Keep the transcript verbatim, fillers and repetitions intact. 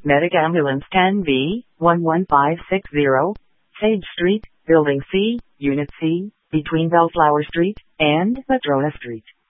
Medic Ambulance ten B, one one five six zero, Sage Street, Building C, Unit C, between Bellflower Street and Madrona Street.